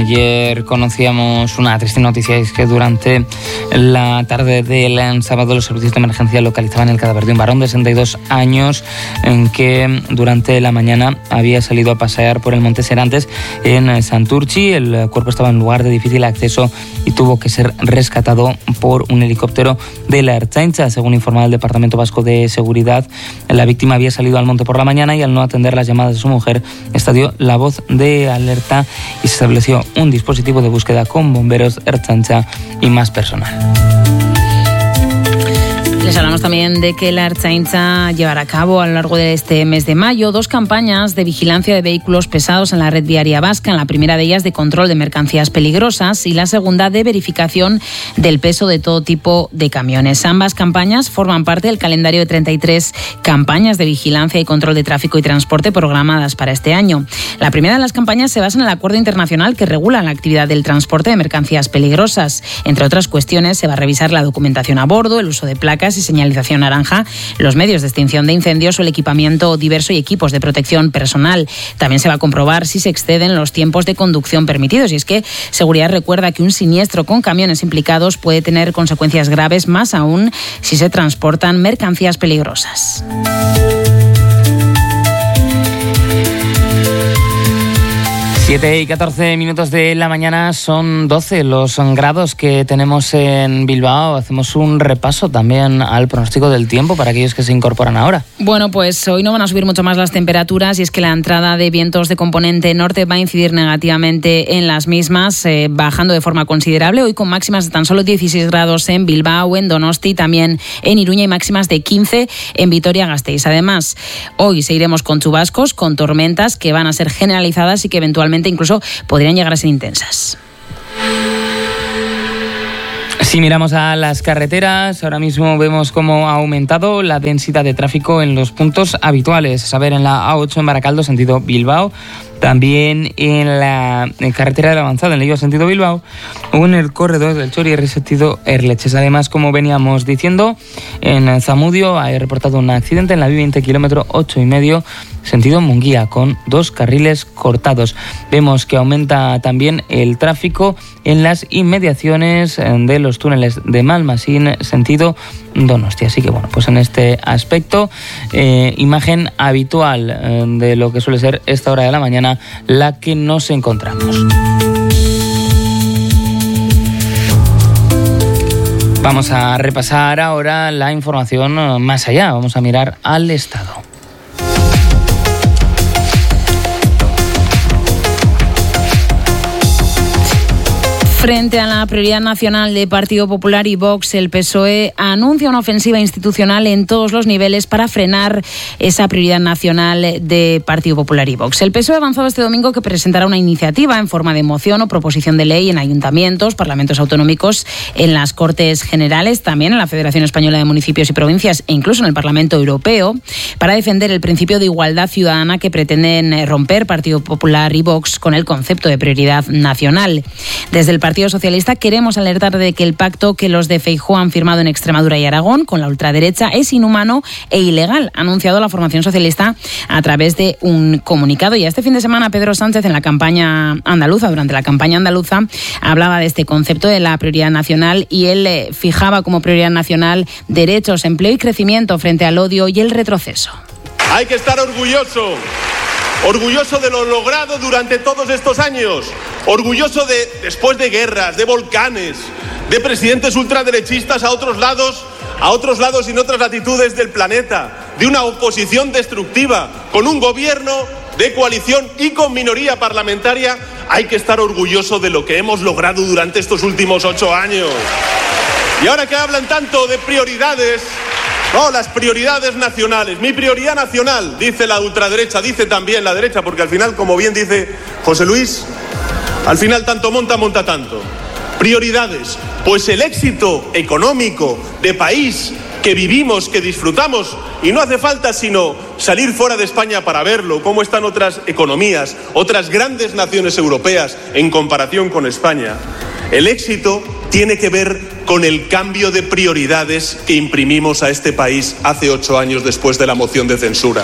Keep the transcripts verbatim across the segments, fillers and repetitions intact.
Ayer conocíamos una triste noticia, es que durante la tarde del sábado los servicios de emergencia localizaban el cadáver de un varón de sesenta y dos años en que durante la mañana había salido a pasear por el Monte Serantes en Santurtzi. El cuerpo estaba en lugar de difícil acceso y tuvo que ser rescatado por un helicóptero de la Ertzaintza. Según informaba el Departamento Vasco de Seguridad, la víctima había salido al monte por la mañana y al no atender las llamadas de su mujer, estalló la voz de alerta y se estableció un dispositivo de búsqueda con bomberos, Ertzaintza y más personal. Les hablamos también de que la Ertzaintza llevará a cabo a lo largo de este mes de mayo dos campañas de vigilancia de vehículos pesados en la red viaria vasca. En la primera de ellas de control de mercancías peligrosas y la segunda de verificación del peso de todo tipo de camiones. Ambas campañas forman parte del calendario de treinta y tres campañas de vigilancia y control de tráfico y transporte programadas para este año. La primera de las campañas se basa en el acuerdo internacional que regula la actividad del transporte de mercancías peligrosas. Entre otras cuestiones, se va a revisar la documentación a bordo, el uso de placas y señalización naranja, los medios de extinción de incendios o el equipamiento diverso y equipos de protección personal. También se va a comprobar si se exceden los tiempos de conducción permitidos. Y es que Seguridad recuerda que un siniestro con camiones implicados puede tener consecuencias graves, más aún si se transportan mercancías peligrosas. siete y catorce minutos de la mañana, son doce los grados que tenemos en Bilbao. Hacemos un repaso también al pronóstico del tiempo para aquellos que se incorporan ahora. Bueno, pues hoy no van a subir mucho más las temperaturas y es que la entrada de vientos de componente norte va a incidir negativamente en las mismas, eh, bajando de forma considerable. Hoy con máximas de tan solo dieciséis grados en Bilbao, en Donosti, también en Iruña y máximas de quince en Vitoria-Gasteiz. Además, hoy seguiremos con chubascos, con tormentas que van a ser generalizadas y que eventualmente incluso podrían llegar a ser intensas. Si miramos a las carreteras, ahora mismo vemos cómo ha aumentado la densidad de tráfico en los puntos habituales. A saber, en la A ocho en Baracaldo, sentido Bilbao, también en la en carretera de la Avanzada, en Leioa, sentido Bilbao, o en el corredor del Chorierri, sentido Erleches. Además, como veníamos diciendo, en Zamudio hay reportado un accidente en la B veinte, kilómetro ocho y medio, sentido Munguía, con dos carriles cortados. Vemos que aumenta también el tráfico en las inmediaciones de los túneles de Malmasín, sentido Donosti. Así que bueno, pues en este aspecto, eh, imagen habitual eh, de lo que suele ser esta hora de la mañana, la que nos encontramos. Vamos a repasar ahora la información más allá. Vamos a mirar al Estado. Frente a la prioridad nacional de Partido Popular y Vox, el P S O E anuncia una ofensiva institucional en todos los niveles para frenar esa prioridad nacional de Partido Popular y Vox. El P S O E ha avanzado este domingo que presentará una iniciativa en forma de moción o proposición de ley en ayuntamientos, parlamentos autonómicos, en las Cortes Generales, también en la Federación Española de Municipios y Provincias e incluso en el Parlamento Europeo, para defender el principio de igualdad ciudadana que pretenden romper Partido Popular y Vox con el concepto de prioridad nacional. Desde el Partido Socialista queremos alertar de que el pacto que los de Feijóo han firmado en Extremadura y Aragón con la ultraderecha es inhumano e ilegal, ha anunciado la formación socialista a través de un comunicado. Y este fin de semana Pedro Sánchez, en la campaña andaluza, durante la campaña andaluza, hablaba de este concepto de la prioridad nacional y él eh, fijaba como prioridad nacional derechos, empleo y crecimiento frente al odio y el retroceso. Hay que estar orgulloso. Orgulloso de lo logrado durante todos estos años. Orgulloso de, después de guerras, de volcanes, de presidentes ultraderechistas a otros lados, a otros lados y en otras latitudes del planeta, de una oposición destructiva, con un gobierno de coalición y con minoría parlamentaria. Hay que estar orgulloso de lo que hemos logrado durante estos últimos ocho años. Y ahora que hablan tanto de prioridades, no, las prioridades nacionales. Mi prioridad nacional, dice la ultraderecha, dice también la derecha, porque al final, como bien dice José Luis, al final tanto monta, monta tanto. Prioridades, pues el éxito económico de país que vivimos, que disfrutamos, y no hace falta sino salir fuera de España para verlo, cómo están otras economías, otras grandes naciones europeas en comparación con España. El éxito tiene que ver con el cambio de prioridades que imprimimos a este país hace ocho años después de la moción de censura.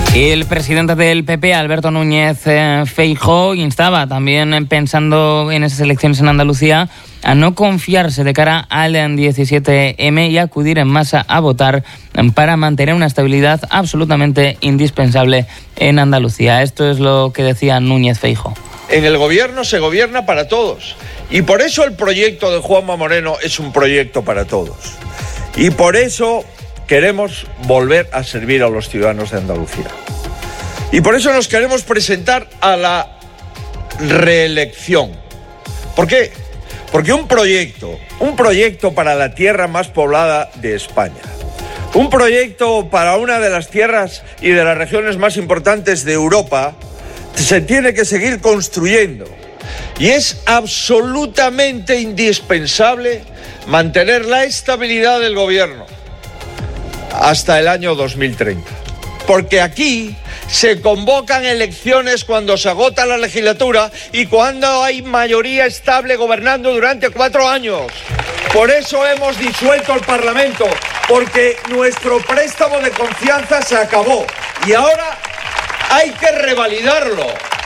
El presidente del P P, Alberto Núñez Feijóo, instaba también, pensando en esas elecciones en Andalucía, a no confiarse de cara al diecisiete eme y acudir en masa a votar para mantener una estabilidad absolutamente indispensable en Andalucía. Esto es lo que decía Núñez Feijóo. En el gobierno se gobierna para todos y por eso el proyecto de Juanma Moreno es un proyecto para todos. Y por eso queremos volver a servir a los ciudadanos de Andalucía. Y por eso nos queremos presentar a la reelección. ¿Por qué? Porque un proyecto, un proyecto para la tierra más poblada de España, un proyecto para una de las tierras y de las regiones más importantes de Europa, se tiene que seguir construyendo. Y es absolutamente indispensable mantener la estabilidad del gobierno hasta el año dos mil treinta. Porque aquí se convocan elecciones cuando se agota la legislatura y cuando hay mayoría estable gobernando durante cuatro años. Por eso hemos disuelto el Parlamento, porque nuestro préstamo de confianza se acabó y ahora hay que revalidarlo.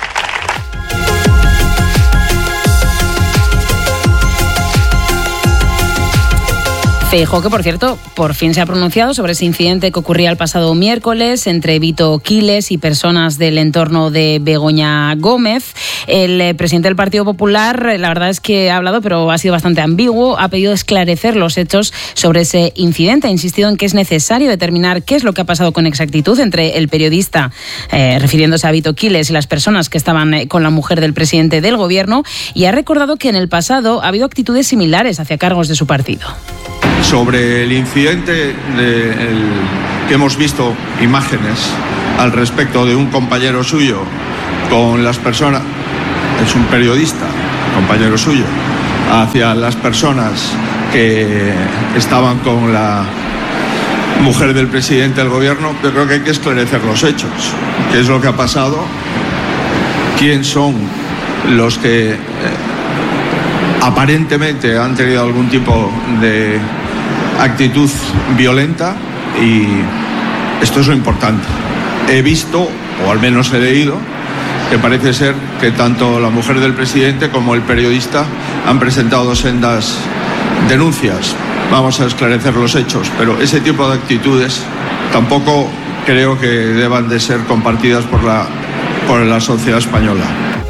Feijóo, que por cierto, por fin se ha pronunciado sobre ese incidente que ocurría el pasado miércoles entre Vito Quiles y personas del entorno de Begoña Gómez. El eh, presidente del Partido Popular, la verdad es que ha hablado, pero ha sido bastante ambiguo. Ha pedido esclarecer los hechos sobre ese incidente. Ha insistido en que es necesario determinar qué es lo que ha pasado con exactitud entre el periodista, eh, refiriéndose a Vito Quiles, y las personas que estaban eh, con la mujer del presidente del Gobierno. Y ha recordado que en el pasado ha habido actitudes similares hacia cargos de su partido. Sobre el incidente de el, que hemos visto imágenes al respecto de un compañero suyo con las personas, es un periodista, compañero suyo, hacia las personas que estaban con la mujer del presidente del gobierno, yo creo que hay que esclarecer los hechos. ¿Qué es lo que ha pasado? ¿Quién son los que eh, aparentemente han tenido algún tipo de actitud violenta? Y esto es lo importante. He visto, o al menos he leído, que parece ser que tanto la mujer del presidente como el periodista han presentado sendas denuncias. Vamos a esclarecer los hechos, pero ese tipo de actitudes tampoco creo que deban de ser compartidas por la, por la sociedad española.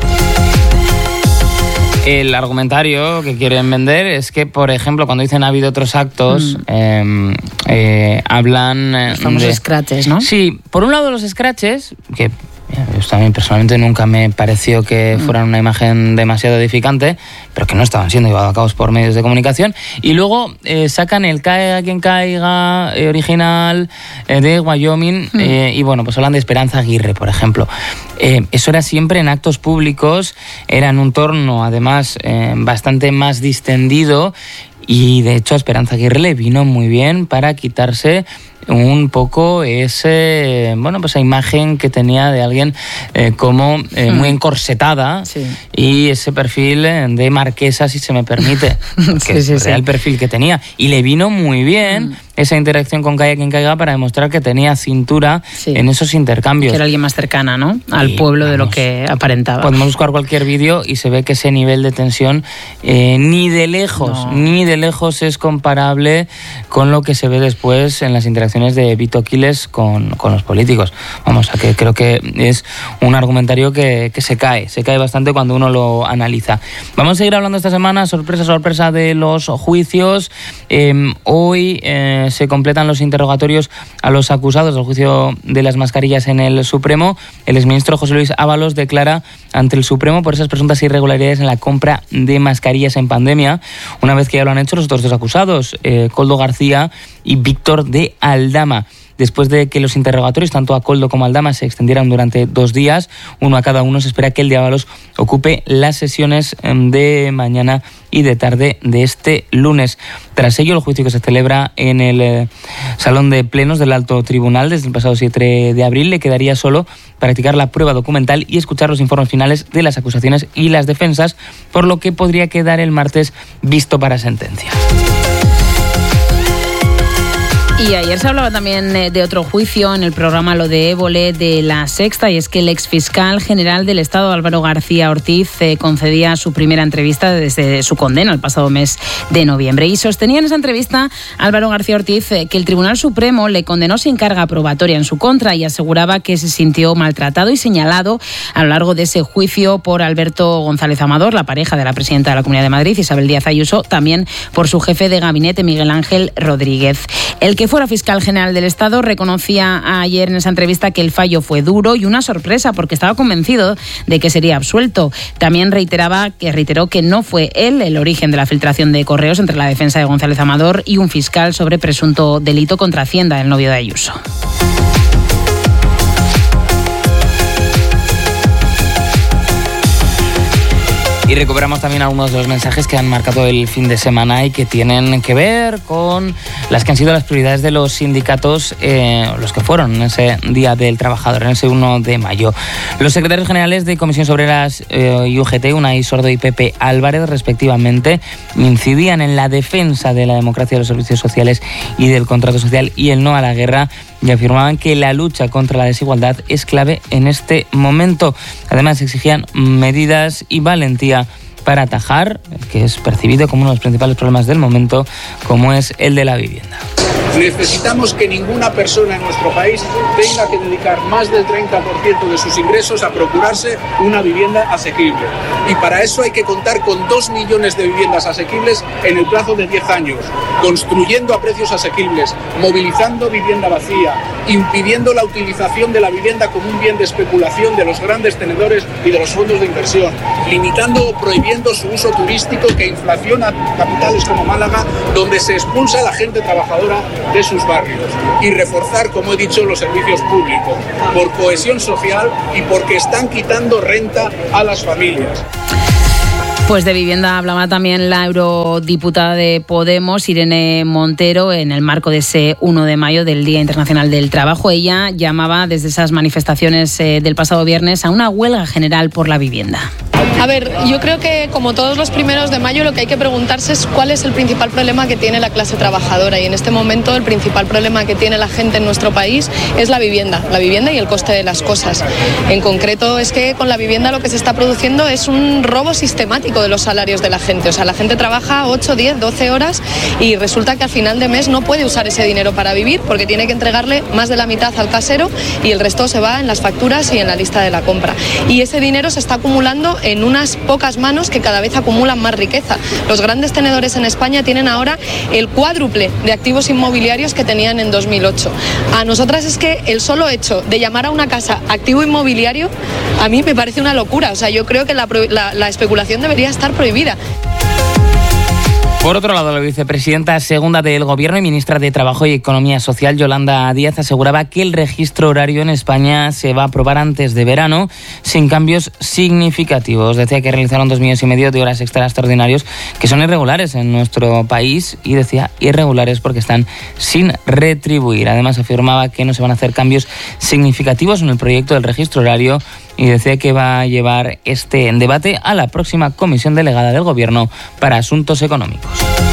El argumentario que quieren vender es que, por ejemplo, cuando dicen ha habido otros actos, mm. eh, eh, hablan... Los famosos de scratches, ¿no? Sí, por un lado los scratches, que yo también personalmente nunca me pareció que fueran una imagen demasiado edificante, pero que no estaban siendo llevados a cabo por medios de comunicación. Y luego eh, sacan el Cae a quien caiga eh, original eh, de Wyoming mm. eh, y bueno, pues hablan de Esperanza Aguirre, por ejemplo. Eh, eso era siempre en actos públicos, era en un torno además eh, bastante más distendido, y de hecho a Esperanza Aguirre le vino muy bien para quitarse un poco ese, bueno, pues esa imagen que tenía de alguien eh, como eh, muy encorsetada, sí. Y ese perfil de marquesa, si se me permite, que sí, sí, era sí. el perfil que tenía, y le vino muy bien mm. esa interacción con Cae a quien caiga para demostrar que tenía cintura sí. en esos intercambios. Que era alguien más cercana, ¿no? Al y, pueblo, vamos, de lo que aparentaba. Podemos buscar cualquier vídeo y se ve que ese nivel de tensión eh, ni de lejos, no. ni de lejos es comparable con lo que se ve después en las interacciones de Vito Quiles con, con los políticos. Vamos, a que creo que es un argumentario que, que se cae, se cae bastante cuando uno lo analiza. Vamos a seguir hablando esta semana, sorpresa, sorpresa, de los juicios. Eh, hoy eh, se completan los interrogatorios a los acusados del juicio de las mascarillas en el Supremo. El exministro José Luis Ábalos declara ante el Supremo por esas presuntas irregularidades en la compra de mascarillas en pandemia, una vez que ya lo han hecho los otros dos acusados, eh, Koldo García y Víctor de Aldama. Después de que los interrogatorios, tanto a Koldo como a Aldama, se extendieran durante dos días, uno a cada uno, se espera que el de Ábalos ocupe las sesiones de mañana y de tarde de este lunes. Tras ello, el juicio que se celebra en el eh, Salón de Plenos del Alto Tribunal desde el pasado siete de abril, le quedaría solo practicar la prueba documental y escuchar los informes finales de las acusaciones y las defensas, por lo que podría quedar el martes visto para sentencia. Y ayer se hablaba también de otro juicio en el programa Lo de Évole de La Sexta, y es que el exfiscal general del Estado, Álvaro García Ortiz, eh, concedía su primera entrevista desde su condena el pasado mes de noviembre. Y sostenía en esa entrevista Álvaro García Ortiz eh, que el Tribunal Supremo le condenó sin carga probatoria en su contra, y aseguraba que se sintió maltratado y señalado a lo largo de ese juicio por Alberto González Amador, la pareja de la presidenta de la Comunidad de Madrid, Isabel Díaz Ayuso, también por su jefe de gabinete, Miguel Ángel Rodríguez. El que fuera fiscal general del Estado reconocía ayer en esa entrevista que el fallo fue duro y una sorpresa, porque estaba convencido de que sería absuelto. También reiteraba que reiteró que no fue él el origen de la filtración de correos entre la defensa de González Amador y un fiscal sobre presunto delito contra Hacienda, el novio de Ayuso. Y recuperamos también algunos de los mensajes que han marcado el fin de semana y que tienen que ver con las que han sido las prioridades de los sindicatos, eh, los que fueron en ese Día del Trabajador, en ese uno de mayo. Los secretarios generales de Comisiones Obreras eh, y U G T, Unai Sordo y Pepe Álvarez, respectivamente, incidían en la defensa de la democracia de los servicios sociales y del contrato social y el no a la guerra, y afirmaban que la lucha contra la desigualdad es clave en este momento. Además, exigían medidas y valentía para atajar el que es percibido como uno de los principales problemas del momento, como es el de la vivienda. Necesitamos que ninguna persona en nuestro país tenga que dedicar más del treinta por ciento de sus ingresos a procurarse una vivienda asequible. Y para eso hay que contar con dos millones de viviendas asequibles en el plazo de diez años, construyendo a precios asequibles, movilizando vivienda vacía, impidiendo la utilización de la vivienda como un bien de especulación de los grandes tenedores y de los fondos de inversión, limitando o prohibiendo su uso turístico que inflaciona capitales como Málaga, donde se expulsa a la gente trabajadora de sus barrios, y reforzar, como he dicho, los servicios públicos por cohesión social y porque están quitando renta a las familias. Pues de vivienda hablaba también la eurodiputada de Podemos, Irene Montero, en el marco de ese uno de mayo del Día Internacional del Trabajo. Ella llamaba desde esas manifestaciones eh, del pasado viernes a una huelga general por la vivienda. A ver, yo creo que como todos los primeros de mayo lo que hay que preguntarse es cuál es el principal problema que tiene la clase trabajadora, y en este momento el principal problema que tiene la gente en nuestro país es la vivienda, la vivienda y el coste de las cosas. En concreto es que con la vivienda lo que se está produciendo es un robo sistemático de los salarios de la gente. O sea, la gente trabaja ocho, diez, doce horas y resulta que al final de mes no puede usar ese dinero para vivir porque tiene que entregarle más de la mitad al casero y el resto se va en las facturas y en la lista de la compra. Y ese dinero se está acumulando en unas pocas manos que cada vez acumulan más riqueza. Los grandes tenedores en España tienen ahora el cuádruple de activos inmobiliarios que tenían en dos mil ocho. A nosotras es que el solo hecho de llamar a una casa activo inmobiliario a mí me parece una locura. O sea, yo creo que la, la, la especulación debería estar prohibida. Por otro lado, la vicepresidenta segunda del Gobierno y ministra de Trabajo y Economía Social, Yolanda Díaz, aseguraba que el registro horario en España se va a aprobar antes de verano sin cambios significativos. Decía que realizaron dos millones y medio de horas extra extraordinarios que son irregulares en nuestro país, y decía irregulares porque están sin retribuir. Además, afirmaba que no se van a hacer cambios significativos en el proyecto del registro horario, y decía que va a llevar este debate a la próxima comisión delegada del Gobierno para Asuntos Económicos.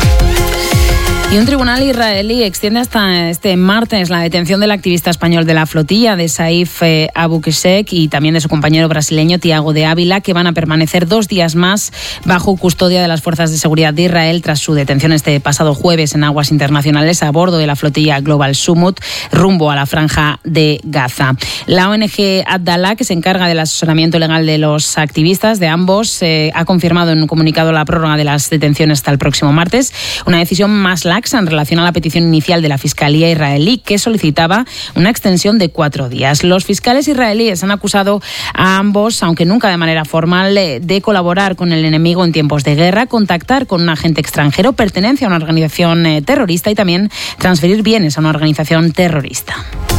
Y un tribunal israelí extiende hasta este martes la detención del activista español de la flotilla, de Saif Abu Keshek, y también de su compañero brasileño Tiago de Ávila, que van a permanecer dos días más bajo custodia de las fuerzas de seguridad de Israel tras su detención este pasado jueves en aguas internacionales a bordo de la flotilla Global Summit rumbo a la franja de Gaza. La O N G Abdallah, que se encarga del asesoramiento legal de los activistas de ambos, eh, ha confirmado en un comunicado la prórroga de las detenciones hasta el próximo martes, una decisión más laxa en relación a la petición inicial de la Fiscalía israelí, que solicitaba una extensión de cuatro días. Los fiscales israelíes han acusado a ambos, aunque nunca de manera formal, de colaborar con el enemigo en tiempos de guerra, contactar con un agente extranjero, pertenencia a una organización terrorista y también transferir bienes a una organización terrorista.